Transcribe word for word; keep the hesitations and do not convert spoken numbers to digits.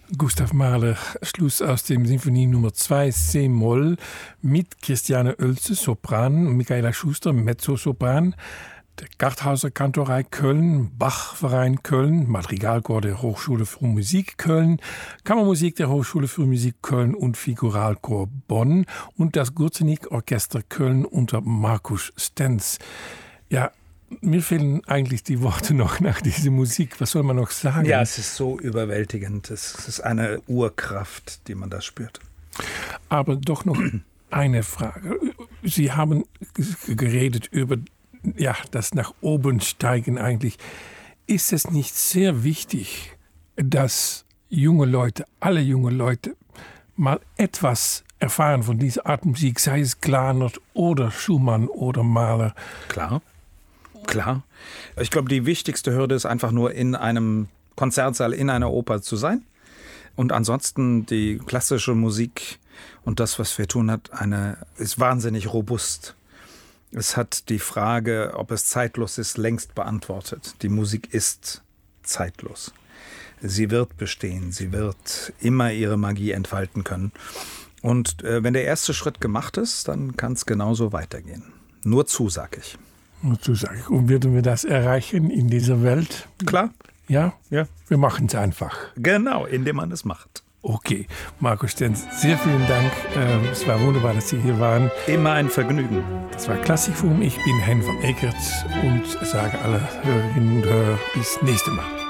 Gustav Mahler, Schluss aus dem Sinfonie Nummer zwei C-Moll mit Christiane Oelze, Sopran, Michaela Schuster, Mezzosopran, der Garthauser Kantorei Köln, Bach-Verein Köln, Madrigalchor der Hochschule für Musik Köln, Kammermusik der Hochschule für Musik Köln und Figuralchor Bonn und das Gurzenik-Orchester Köln unter Markus Stenz. Ja, mir fehlen eigentlich die Worte noch nach dieser Musik. Was soll man noch sagen? Ja, es ist so überwältigend. Es ist eine Urkraft, die man da spürt. Aber doch noch eine Frage. Sie haben geredet über ja, das nach oben steigen eigentlich. Ist es nicht sehr wichtig, dass junge Leute, alle junge Leute, mal etwas erfahren von dieser Art Musik, sei es Glanert oder Schumann oder Mahler? Klar. Klar. Ich glaube, die wichtigste Hürde ist einfach nur in einem Konzertsaal, in einer Oper zu sein. Und ansonsten die klassische Musik und das, was wir tun, hat eine, ist wahnsinnig robust. Es hat die Frage, ob es zeitlos ist, längst beantwortet. Die Musik ist zeitlos. Sie wird bestehen. Sie wird immer ihre Magie entfalten können. Und äh, wenn der erste Schritt gemacht ist, dann kann es genauso weitergehen. Nur zu, sag ich. Und würden wir das erreichen in dieser Welt? Klar. Ja? Ja. Wir machen es einfach. Genau, indem man es macht. Okay. Markus Stenz, sehr vielen Dank. Es war wunderbar, dass Sie hier waren. Immer ein Vergnügen. Das war Klassikfunk. Ich bin Hein van Eekert und sage alle Hörerinnen und Hörer bis nächste Mal.